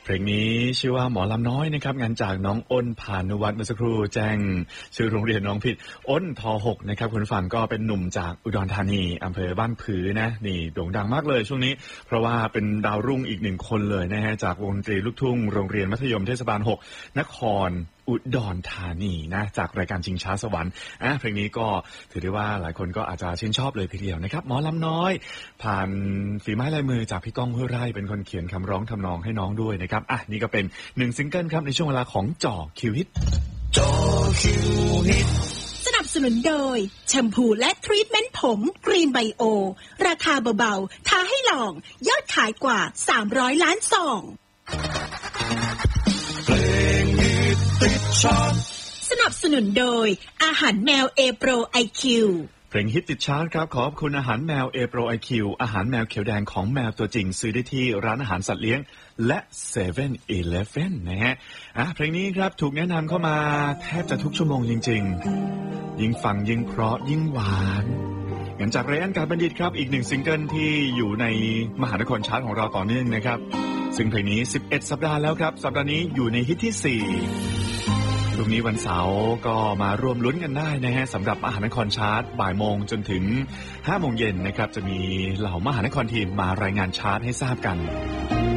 เพลงนี้ชื่อว่าหมอลำน้อยนะครับงานจากน้องอ้นพานุวัฒน์เมื่อสักครู่แจ้งชื่อโรงเรียนน้องผิดอ้นท6นะครับคุณฟังก็เป็นหนุ่มจากอุดรธานีอำเภอบ้านผือนะนี่โด่งดังมากเลยช่วงนี้เพราะว่าเป็นดาวรุ่งอีก1คนเลยนะฮะจากวงดนตรีลูกทุ่งโรงเรียนมัธยมเทศบาล6นครอุดรธานีนะจากรายการชิงช้าสวรรค์เพลงนี้ก็ถือได้ว่าหลายคนก็อาจจะชื่นชอบเลยทีเดียวนะครับหมอลำน้อยผ่านฝีไม้ลายมือจากพี่ก้องห้วยไร่เป็นคนเขียนคำร้องทำนองให้น้องด้วยนะครับนี่ก็เป็น1ซิงเกิลครับในช่วงเวลาของจ่อคิวฮิตจ่อคิวฮิตสนับสนุนโดยแชมพูและทรีทเมนต์ผมกรีนไบโอราคาเบาๆท้าให้ลองยอดขายกว่า300ล้านซองสนับสนุนโดยอาหารแมวเอโปรไอคิวเพลงฮิตติดชาร์ตครับขอบคุณอาหารแมวเอโปรไอคิวอาหารแมวเขียวแดงของแมวตัวจริงซื้อได้ที่ร้านอาหารสัตว์เลี้ยงและ7-Eleven นะฮะเพลงนี้ครับถูกแนะนำเข้ามาแทบจะทุกชั่วโมงจริงๆยิ่งฟังยิ่งเพราะยิ่งหวานงั้นจากไรอันการบัณฑิตครับอีก1ซิงเกิลที่อยู่ในมหานครชาร์ตของเราต่อเนื่องนะครับซึ่งเพลงนี้11สัปดาห์แล้วครับสัปดาห์นี้อยู่ในฮิตที่4พรุ่งนี้วันเสาร์ก็มาร่วมลุ้นกันได้นะฮะสำหรับมหานครชาร์ตบ่ายโมงจนถึง5โมงเย็นนะครับจะมีเหล่ามหานครทีมมารายงานชาร์ตให้ทราบกัน